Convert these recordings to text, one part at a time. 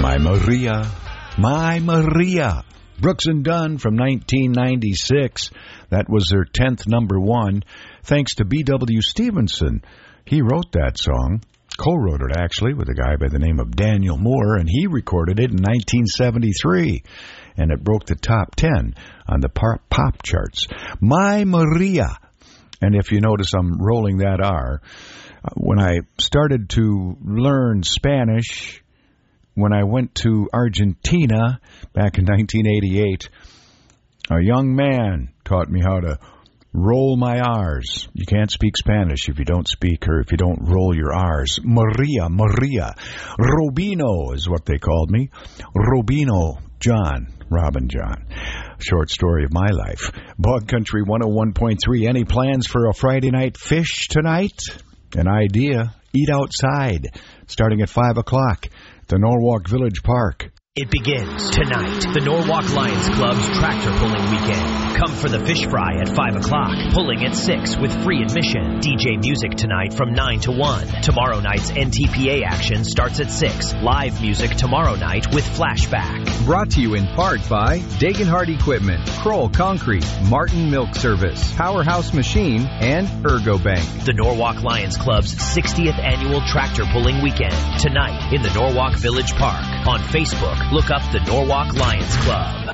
My Maria, My Maria. Brooks and Dunn from 1996. That was their 10th number one, thanks to B.W. Stevenson. He wrote that song, co-wrote it actually, with a guy by the name of Daniel Moore, and he recorded it in 1973. And it broke the top 10 on the pop charts. My Maria. And if you notice, I'm rolling that R. When I started to learn Spanish, when I went to Argentina back in 1988, a young man taught me how to roll my R's. You can't speak Spanish if you don't speak or if you don't roll your R's. Maria, Maria. Robino is what they called me. Robino John. Robin John. Short story of my life. Bog Country 101.3. Any plans for a Friday night fish tonight? An idea. Eat outside. Starting at 5 o'clock at the Norwalk Village Park. It begins tonight. The Norwalk Lions Club's tractor pulling weekend. Come for the fish fry at 5 o'clock. Pulling at 6 with free admission. DJ music tonight from 9 to 1. Tomorrow night's NTPA action starts at 6. Live music tomorrow night with flashback. Brought to you in part by Dagenhart Equipment, Kroll Concrete, Martin Milk Service, Powerhouse Machine, and Ergobank. The Norwalk Lions Club's 60th annual tractor pulling weekend. Tonight in the Norwalk Village Park. On Facebook, look up the Norwalk Lions Club.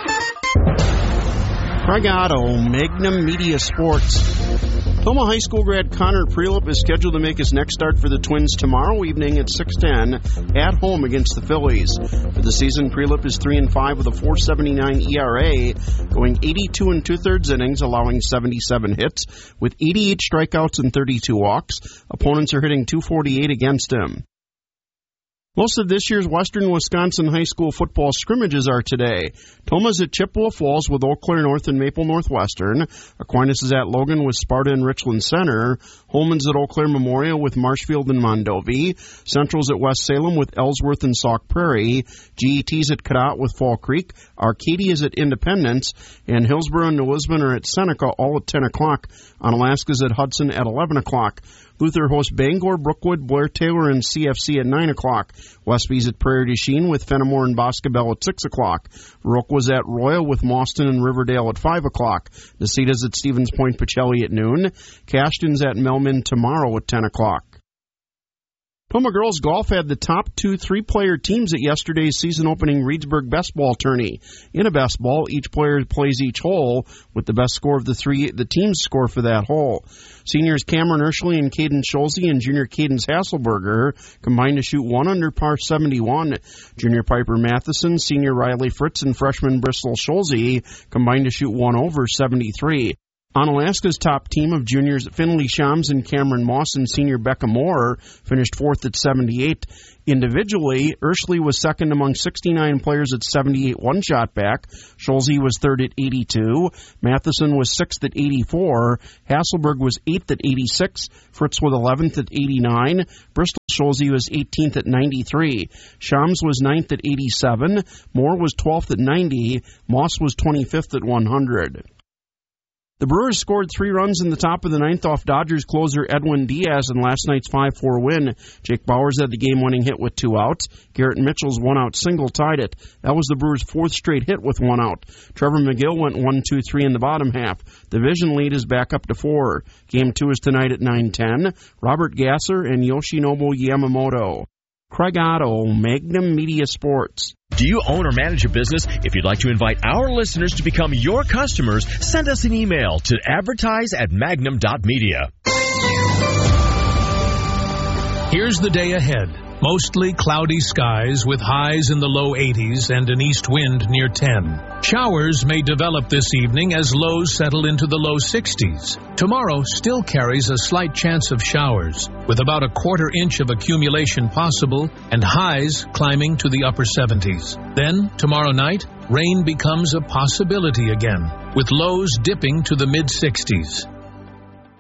Craig Otto, Magnum Media Sports. Toma High School grad Connor Prelip is scheduled to make his next start for the Twins tomorrow evening at 6:10 at home against the Phillies. For the season, Prelip is 3-5 with a 4.79 ERA, going 82 2/3 innings, allowing 77 hits, with 88 strikeouts and 32 walks. Opponents are hitting .248 against him. Most of this year's Western Wisconsin high school football scrimmages are today. Toma's at Chippewa Falls with Eau Claire North and Maple Northwestern. Aquinas is at Logan with Sparta and Richland Center. Holman's at Eau Claire Memorial with Marshfield and Mondovi. Central's at West Salem with Ellsworth and Sauk Prairie. GET's at Cadott with Fall Creek. Arcadia's at Independence. And Hillsborough and New Lisbon are at Seneca, all at 10 o'clock. Onalaska's at Hudson at 11 o'clock. Luther hosts Bangor, Brookwood, Blair Taylor, and CFC at 9 o'clock. Westby's at Prairie du Chien with Fenimore and Boscobel at 6 o'clock. Rook was at Royal with Mauston and Riverdale at 5 o'clock. Neceda's at Stevens Point Pacelli at noon. Cashton's at Melman tomorrow at 10 o'clock. Toma Girls Golf had the top 2 3-player teams at yesterday's season-opening Reedsburg Best Ball tourney. In a best ball, each player plays each hole, with the best score of the teams score for that hole. Seniors Cameron Urshley and Caden Schulze and junior Cadence Hasselberger combined to shoot 1 under par 71. Junior Piper Matheson, senior Riley Fritz, and freshman Bristol Schulze combined to shoot 1 over 73. Onalaska's top team of juniors Finley Shams and Cameron Moss and senior Becca Moore finished 4th at 78. Individually, Urshley was second among 69 players at 78 one-shot back. Schulze was 3rd at 82. Matheson was 6th at 84. Hasselberg was 8th at 86. Fritz was 11th at 89. Bristol Schulze was 18th at 93. Shams was 9th at 87. Moore was 12th at 90. Moss was 25th at 100. The Brewers scored 3 runs in the top of the 9th off Dodgers closer Edwin Diaz in last night's 5-4 win. Jake Bauers had the game-winning hit with 2 outs. Garrett Mitchell's 1-out single tied it. That was the Brewers' 4th straight hit with 1 out. Trevor McGill went 1-2-3 in the bottom half. The division lead is back up to 4. Game 2 is tonight at 9:10. Robert Gasser and Yoshinobu Yamamoto. Craig Otto, Magnum Media Sports. Do you own or manage a business? If you'd like to invite our listeners to become your customers, send us an email to advertise@magnum.media. Here's the day ahead. Mostly cloudy skies with highs in the low 80s and an east wind near 10. Showers may develop this evening as lows settle into the low 60s. Tomorrow still carries a slight chance of showers, with about a 1/4 inch of accumulation possible and highs climbing to the upper 70s. Then, tomorrow night, rain becomes a possibility again, with lows dipping to the mid-60s.